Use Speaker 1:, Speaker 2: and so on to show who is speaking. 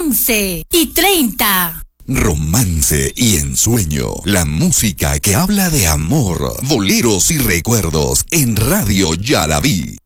Speaker 1: 11:30.
Speaker 2: Romance y ensueño. La música que habla de amor, boleros y recuerdos en Radio Yalaví.